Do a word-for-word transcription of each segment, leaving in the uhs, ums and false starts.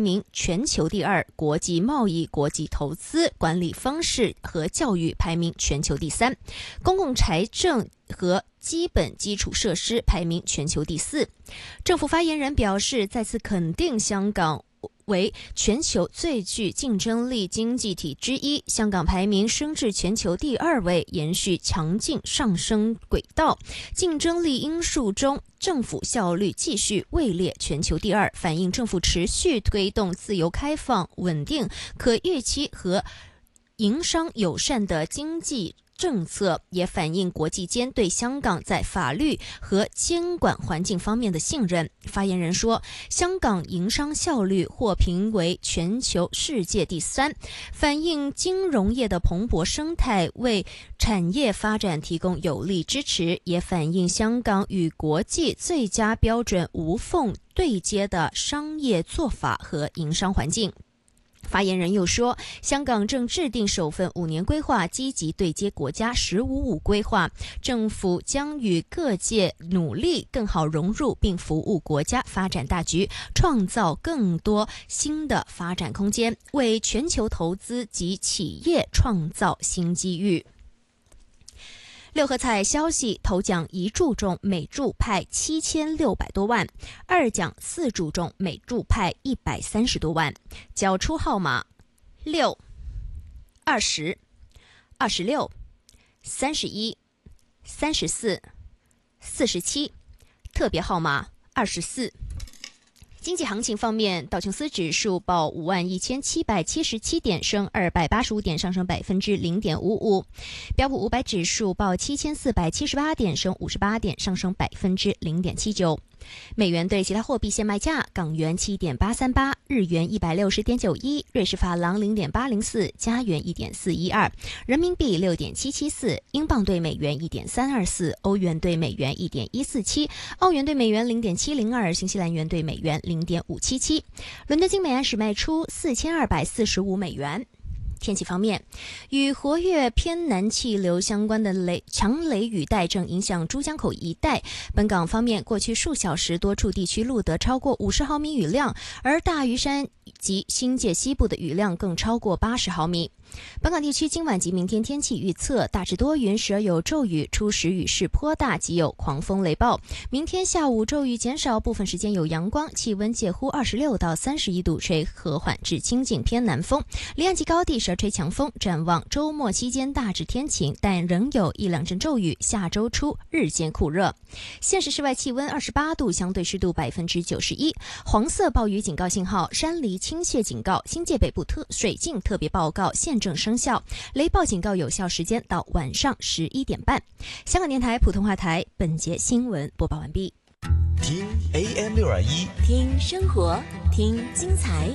名全球第二，国际贸易、国际投资、管理方式和教育排名全球第三，公共财政和基本基础设施排名全球第四。政府发言人表示，再次肯定香港为全球最具竞争力经济体之一，香港排名升至全球第二位，延续强劲上升轨道。竞争力因素中，政府效率继续位列全球第二，反映政府持续推动自由开放、稳定、可预期和营商友善的经济政策，也反映国际间对香港在法律和监管环境方面的信任。发言人说，香港营商效率获评为全球世界第三，反映金融业的蓬勃生态为产业发展提供有力支持，也反映香港与国际最佳标准无缝对接的商业做法和营商环境。发言人又说，香港正制定首份五年规划，积极对接国家十五五规划，政府将与各界努力更好融入并服务国家发展大局，创造更多新的发展空间，为全球投资及企业创造新机遇。六合彩消息，头奖一注中每注派七千六百多万，二奖四注中每注派一百三十多万。缴出号码六、二十、二十六、三十一、三十四、四十七，特别号码二十四。经济行情方面，道琼斯指数报五万一千七百七十七点，升二百八十五点，上升百分之零点五五。标普五百指数报七千四百七十八点，升五十八点，上升百分之零点七九。美元对其他货币现卖价：港元七点八三八，日元一百六十点九一，瑞士法郎零点八零四，加元一点四一二，人民币六点七七四，英镑对美元一点三二四，欧元对美元一点一四七，澳元对美元零点七零二，新西兰元对美元零点五七七。伦敦金每安士卖出四千二百四十五美元。天气方面，与活跃偏南气流相关的雷强雷雨带正影响珠江口一带。本港方面，过去数小时多处地区录得超过五十毫米雨量，而大屿山及新界西部的雨量更超过八十毫米。本港地区今晚及明天天气预测，大致多云，时而有骤雨，初时雨势颇大，及有狂风雷暴。明天下午骤雨减少，部分时间有阳光，气温介乎二十六到三十一度，吹和缓至清劲偏南风，离岸及高地时而吹强风。展望周末期间大致天晴，但仍有一两阵骤雨，下周初日间酷热。现时室外气温二十八度，相对湿度百分之九十一。黄色暴雨警告信号、山梨倾泻警告、新界北部特水浸特别报告现正生效，雷暴警告有效时间到晚上十一点半。香港电台普通话台本节新闻播报完毕。 听 A M 六二一， 听生活，听精彩。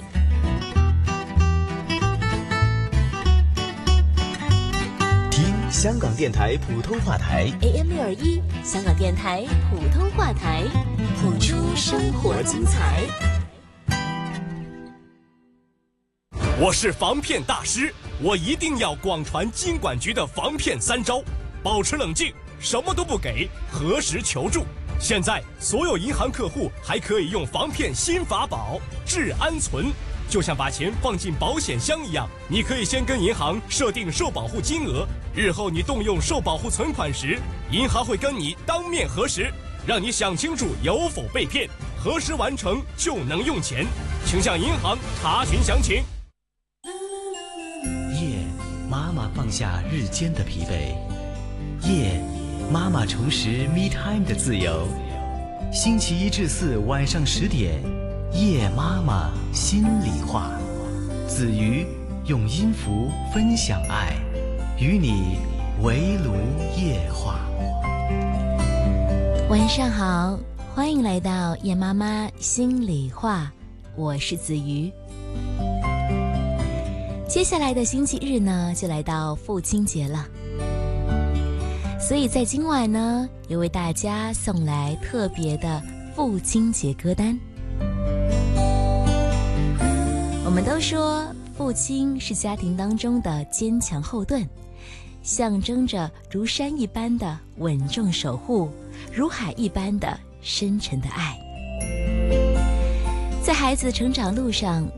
听香港电台普通话台 A M 六二一，香港电台普通话台，谱出生活精彩。 我是防骗大师，我一定要广传金管局的防骗三招：保持冷静，什么都不给，核实求助。现在所有银行客户还可以用防骗新法宝治安存，就像把钱放进保险箱一样，你可以先跟银行设定受保护金额，日后你动用受保护存款时，银行会跟你当面核实，让你想清楚有否被骗，核实完成就能用钱，请向银行查询详情。 夜，妈妈放下日间的疲惫，夜，妈妈重拾 me time 的自由。星期一至四晚上十点，夜妈妈心里话，子瑜用音符分享爱，与你围炉夜话。 晚上好，欢迎来到夜妈妈心里话，我是子瑜。接下来的星期日呢，就来到父亲节了，所以在今晚呢，也为大家送来特别的父亲节歌单。我们都说父亲是家庭当中的坚强后盾，象征着如山一般的稳重守护，如海一般的深沉的爱。在孩子成长路上，